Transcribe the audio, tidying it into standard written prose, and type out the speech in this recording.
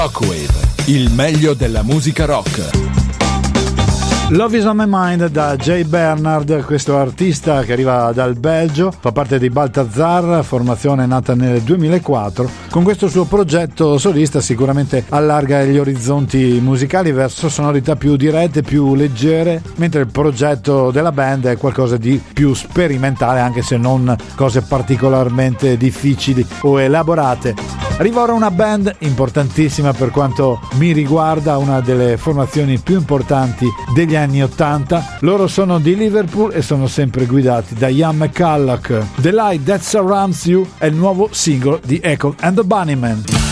Rockwave, il meglio della musica rock. Love is on my mind da Jay Bernard, questo artista che arriva dal Belgio, fa parte di Balthazar, formazione nata nel 2004. Con questo suo progetto solista sicuramente allarga gli orizzonti musicali verso sonorità più dirette, più leggere, mentre il progetto della band è qualcosa di più sperimentale, anche se non cose particolarmente difficili o elaborate. Arriva ora una band importantissima per quanto mi riguarda, una delle formazioni più importanti degli anni 80. Loro sono di Liverpool e sono sempre guidati da Ian McCulloch. The Light That Surrounds You è il nuovo singolo di Echo and the Bunnymen.